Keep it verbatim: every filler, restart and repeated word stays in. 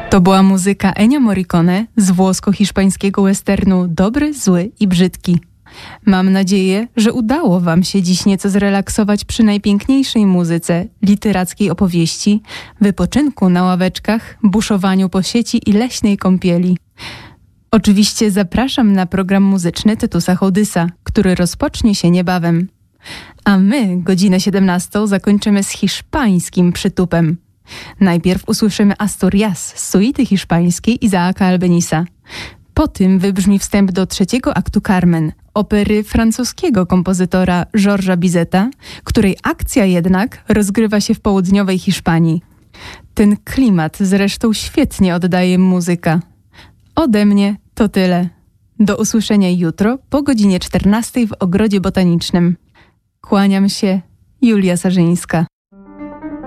To była muzyka Ennio Morricone z włosko-hiszpańskiego westernu Dobry, Zły i Brzydki. Mam nadzieję, że udało Wam się dziś nieco zrelaksować przy najpiękniejszej muzyce, literackiej opowieści, wypoczynku na ławeczkach, buszowaniu po sieci i leśnej kąpieli. Oczywiście zapraszam na program muzyczny Tytusa Hołdysa, który rozpocznie się niebawem. A my godzinę siedemnastą zakończymy z hiszpańskim przytupem. Najpierw usłyszymy Asturias z suity hiszpańskiej Isaaca Albenisa. Po tym wybrzmi wstęp do trzeciego aktu Carmen, opery francuskiego kompozytora Georgesa Bizeta, której akcja jednak rozgrywa się w południowej Hiszpanii. Ten klimat zresztą świetnie oddaje muzyka. Ode mnie to tyle. Do usłyszenia jutro po godzinie czternastej w Ogrodzie Botanicznym. Kłaniam się, Julia Sarzyńska.